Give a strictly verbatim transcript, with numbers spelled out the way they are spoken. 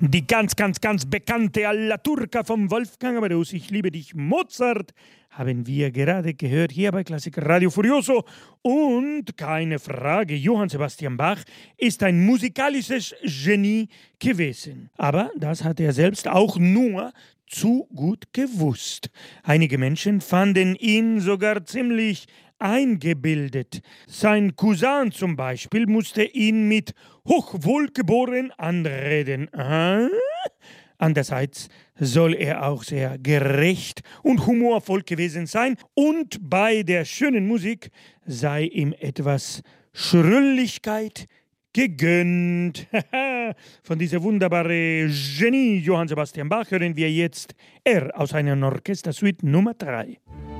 Die ganz, ganz, ganz bekannte Alla Turca vom Wolfgang Amadeus, Ich liebe dich, Mozart, haben wir gerade gehört hier bei Klassik Radio Furioso. Und keine Frage, Johann Sebastian Bach ist ein musikalisches Genie gewesen. Aber das hat er selbst auch nur zu gut gewusst. Einige Menschen fanden ihn sogar ziemlich eingebildet. Sein Cousin zum Beispiel musste ihn mit hochwohlgeboren anreden. Aha. Andererseits soll er auch sehr gerecht und humorvoll gewesen sein und bei der schönen Musik sei ihm etwas Schrulligkeit gegönnt. Von dieser wunderbaren Genie Johann Sebastian Bach hören wir jetzt R aus einer Orchestersuite Nummer drei.